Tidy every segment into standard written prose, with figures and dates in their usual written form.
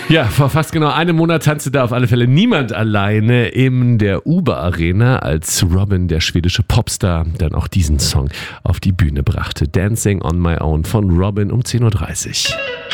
Ja, vor fast genau einem Monat tanzte da auf alle Fälle niemand alleine in der Uber Arena, als Robyn, der schwedische Popstar, dann auch diesen Song auf die Bühne brachte. Dancing on My Own von Robyn um 10.30 Uhr.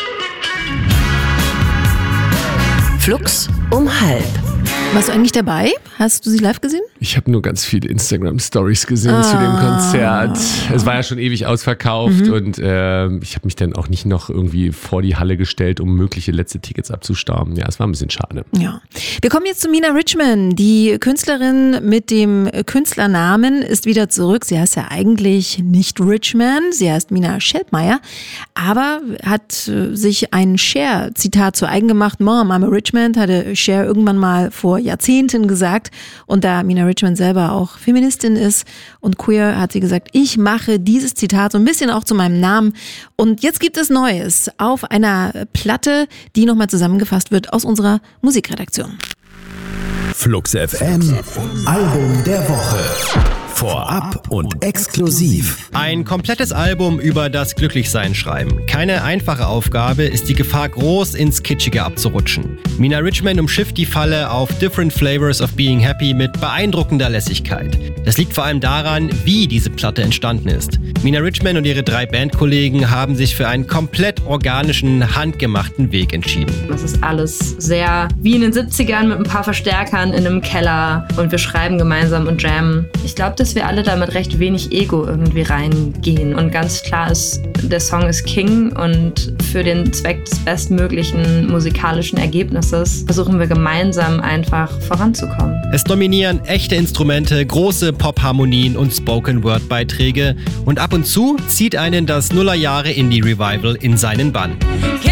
Flux um 12:30. Warst du eigentlich dabei? Hast du sie live gesehen? Ich habe nur ganz viele Instagram-Stories gesehen zu dem Konzert. Es war ja schon ewig ausverkauft und ich habe mich dann auch nicht noch irgendwie vor die Halle gestellt, um mögliche letzte Tickets abzustauben. Ja, es war ein bisschen schade. Ja. Wir kommen jetzt zu Mina Richman. Die Künstlerin mit dem Künstlernamen ist wieder zurück. Sie heißt ja eigentlich nicht Richman, sie heißt Mina Scheldmeier, aber hat sich ein Cher-Zitat zu eigen gemacht. Mom, I'm a Richman, hatte Cher irgendwann mal vor Jahrzehnten gesagt. Und da Mina Richman selber auch Feministin ist und queer, hat sie gesagt, ich mache dieses Zitat so ein bisschen auch zu meinem Namen. Und jetzt gibt es Neues auf einer Platte, die nochmal zusammengefasst wird aus unserer Musikredaktion. Flux FM, Album der Woche. Vorab und exklusiv. Ein komplettes Album über das Glücklichsein schreiben. Keine einfache Aufgabe, ist die Gefahr groß, ins Kitschige abzurutschen. Mina Richman umschifft die Falle auf Different Flavors of Being Happy mit beeindruckender Lässigkeit. Das liegt vor allem daran, wie diese Platte entstanden ist. Mina Richman und ihre 3 Bandkollegen haben sich für einen komplett organischen, handgemachten Weg entschieden. Das ist alles sehr wie in den 70ern mit ein paar Verstärkern in einem Keller und wir schreiben gemeinsam und jammen. Ich glaube, dass wir alle da mit recht wenig Ego irgendwie reingehen. Und ganz klar ist, der Song ist King und für den Zweck des bestmöglichen musikalischen Ergebnisses versuchen wir gemeinsam einfach voranzukommen. Es dominieren echte Instrumente, große Pop-Harmonien und Spoken-Word-Beiträge und ab und zu zieht einen das Nullerjahre-Indie-Revival in seinen Bann.